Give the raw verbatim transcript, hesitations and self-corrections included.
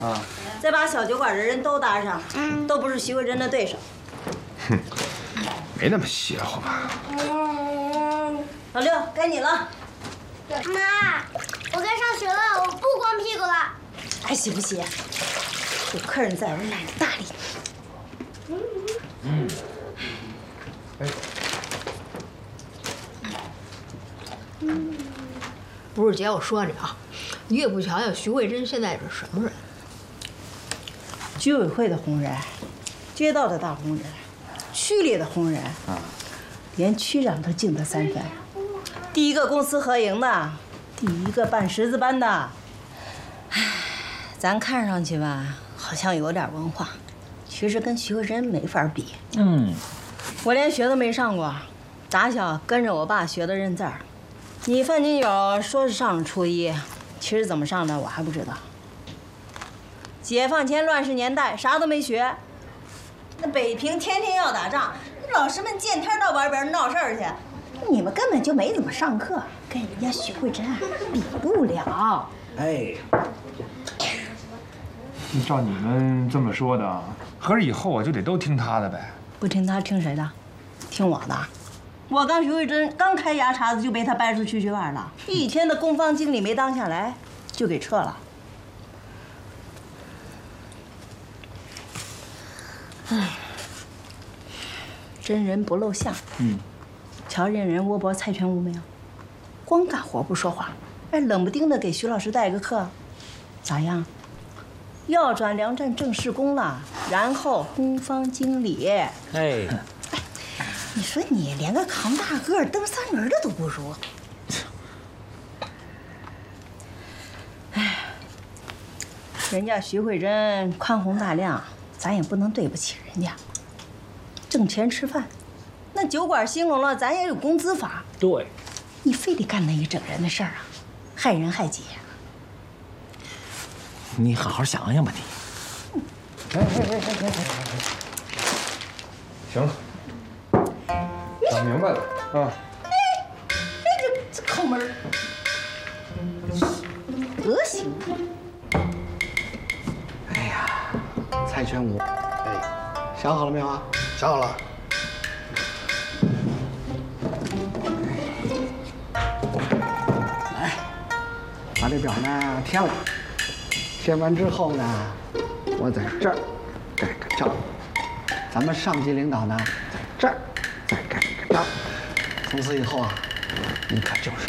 啊， 再把小酒馆的人都搭上，都不是徐慧珍的对手。 哼，没那么邪乎吧？ 老六，该你了。 妈，我该上学了，我不光屁股了。 还洗不洗？有客人在，我懒得搭理你。嗯。哎。 嗯。不是姐，我说你啊，你也不瞧瞧徐慧珍现在是什么人？ 居委会的红人，街道的大红人，区里的红人啊，连区长都敬他三分。第一个公私合营的，第一个办识字班的。唉，咱看上去吧，好像有点文化，其实跟徐慧珍没法比。嗯，我连学都没上过，打小跟着我爸学的认字儿。你范金友说是上了初一，其实怎么上的我还不知道。解放前乱世年代，啥都没学。那北平天天要打仗，老师们见天到外边闹事儿去，你们根本就没怎么上课，跟人家徐慧珍比不了。 哎，照你们这么说的，合着以后我就得都听他的呗？ 不听他听谁的？听我的。我刚徐慧珍刚开牙茬子就被他掰出去学玩了，一天的供方经理没当下来，就给撤了。唉，真人不露相。嗯，瞧人人窝脖蔡全无没有？光干活不说话，哎，冷不丁的给徐老师带个课，咋样？要转粮站正式工了，然后供方经理。哎。你说你连个扛大个、蹬三轮的都不如，哎，人家徐慧珍宽宏大量，咱也不能对不起人家。挣钱吃饭，那酒馆兴隆了，咱也有工资发。 对， 你非得干那一整人的事儿啊，害人害己。 你好好想想吧，你。 哎哎哎哎哎哎！行了。想明白了啊！ 哎，哎，这这抠门儿，恶心！ 哎呀，蔡全武，哎，想好了没有啊？ 想好了。 来，把这表呢填了。填完之后呢，我在这儿盖个章，咱们上级领导呢在这儿再盖。从此以后啊，你可就是